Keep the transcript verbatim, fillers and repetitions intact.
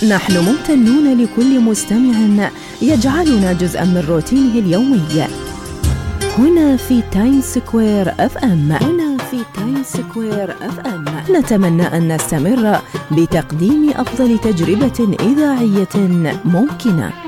نحن ممتنون لكل مستمع يجعلنا جزءاً من روتينه اليومي. هنا في تايمز سكوير اف ام هنا في تايمز سكوير اف ام نتمنى أن نستمر بتقديم أفضل تجربة إذاعية ممكنة.